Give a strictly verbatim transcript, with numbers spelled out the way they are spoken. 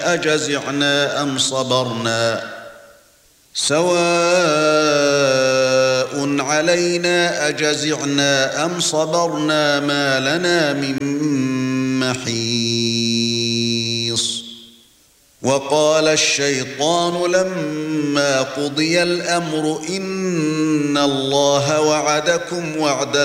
أجزعنا أم صبرنا سواء علينا أجزعنا أم صبرنا ما لنا من محيص. وقال الشيطان لما قضي الأمر إن الله وعدكم وعد